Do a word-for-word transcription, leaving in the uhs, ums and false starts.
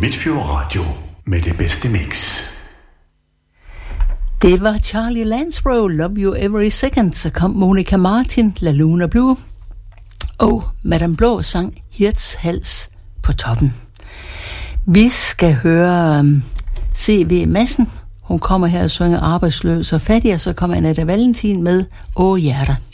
Midtfjord Radio med det bedste mix. Det var Charlie Lansborough, Love You Every Second. Så kom Monica Martin, La Luna Blue. Og Madame Blå sang Hirts Hals på toppen. Vi skal høre um, C V Madsen. Hun kommer her og synger Arbejdsløs og Fattig, og så kommer Annette Valentin med Åh Hjerter.